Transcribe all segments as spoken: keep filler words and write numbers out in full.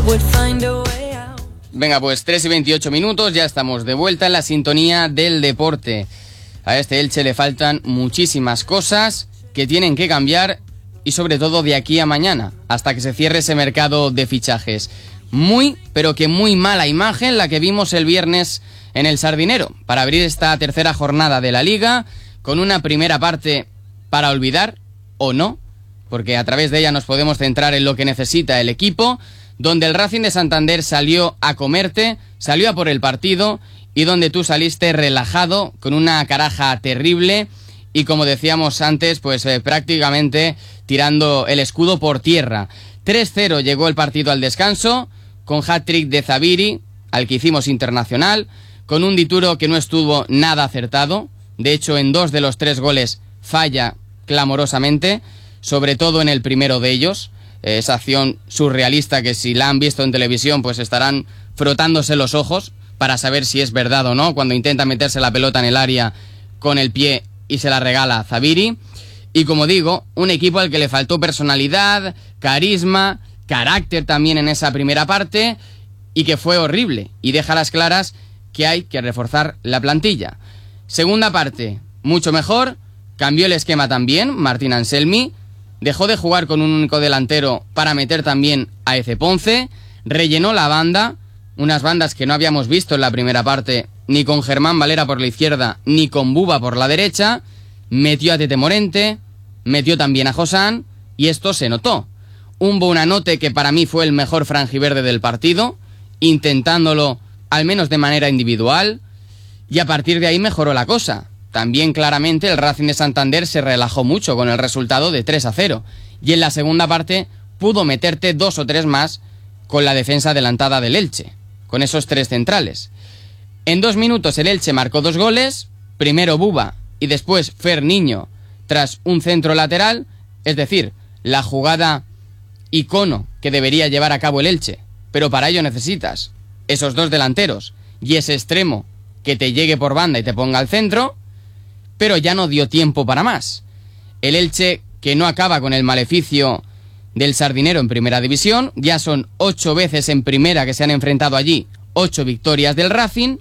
Venga, pues tres y veintiocho minutos, ya estamos de vuelta en la sintonía del deporte. A este Elche le faltan muchísimas cosas que tienen que cambiar y sobre todo de aquí a mañana, hasta que se cierre ese mercado de fichajes. Muy, pero que muy mala imagen la que vimos el viernes en el Sardinero, para abrir esta tercera jornada de la Liga, con una primera parte para olvidar, o no, porque a través de ella nos podemos centrar en lo que necesita el equipo, donde el Racing de Santander salió a comerte, salió a por el partido, y donde tú saliste relajado, con una caraja terrible, y como decíamos antes, pues eh, prácticamente tirando el escudo por tierra. tres cero llegó el partido al descanso, con hat-trick de Zabiri, al que hicimos internacional, con un Dituro que no estuvo nada acertado. De hecho, en dos de los tres goles falla clamorosamente, sobre todo en el primero de ellos. Esa acción surrealista que si la han visto en televisión pues estarán frotándose los ojos para saber si es verdad o no, cuando intenta meterse la pelota en el área con el pie y se la regala a Zabiri. Y como digo, un equipo al que le faltó personalidad, carisma, carácter también en esa primera parte, y que fue horrible y deja las claras que hay que reforzar la plantilla. Segunda parte, mucho mejor, cambió el esquema también Martín Anselmi, dejó de jugar con un único delantero para meter también a Eze Ponce, rellenó la banda, unas bandas que no habíamos visto en la primera parte, ni con Germán Valera por la izquierda, ni con Buba por la derecha, metió a Tete Morente, metió también a Josán, y esto se notó. Un Buonanotte que para mí fue el mejor franjiverde del partido, intentándolo al menos de manera individual, y a partir de ahí mejoró la cosa. También claramente el Racing de Santander se relajó mucho con el resultado de tres a cero, y en la segunda parte pudo meterte dos o tres más con la defensa adelantada del Elche, con esos tres centrales. En dos minutos el Elche marcó dos goles, primero Buba y después Fer Niño tras un centro lateral, es decir, la jugada icono que debería llevar a cabo el Elche, pero para ello necesitas esos dos delanteros y ese extremo que te llegue por banda y te ponga al centro, pero ya no dio tiempo para más. El Elche, que no acaba con el maleficio del Sardinero en primera división, ya son ocho veces en primera que se han enfrentado allí, ocho victorias del Racing,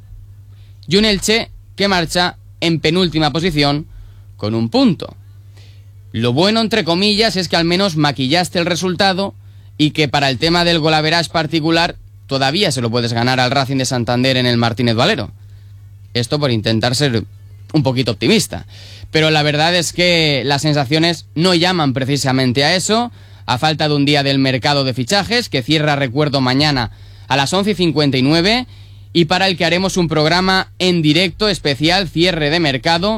y un Elche que marcha en penúltima posición con un punto. Lo bueno, entre comillas, es que al menos maquillaste el resultado y que para el tema del golaverage particular todavía se lo puedes ganar al Racing de Santander en el Martínez Valero. Esto por intentar ser un poquito optimista. Pero la verdad es que las sensaciones no llaman precisamente a eso, a falta de un día del mercado de fichajes, que cierra, recuerdo, mañana a las once y cincuenta y nueve, y para el que haremos un programa en directo especial cierre de mercado